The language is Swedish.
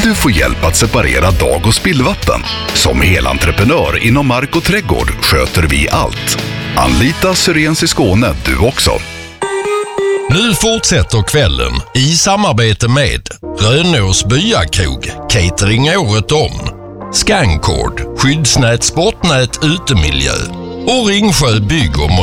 du få hjälp att separera dag- och spillvatten? Som helentreprenör inom mark och trädgård sköter vi allt. Anlita Syrens i Skåne du också. Nu fortsätter kvällen i samarbete med Rönås Byakrog, catering året om, Scancord, skyddsnät, sportnät, utemiljö och Ringsjö bygg- och